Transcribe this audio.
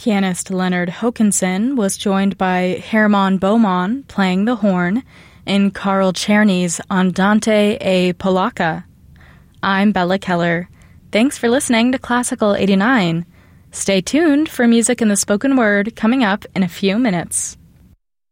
Pianist Leonard Hokanson was joined by Herman Bohmann playing the horn in Carl Czerny's Andante e Polacca. I'm Bella Keller. Thanks for listening to Classical 89. Stay tuned for music in the spoken word coming up in a few minutes.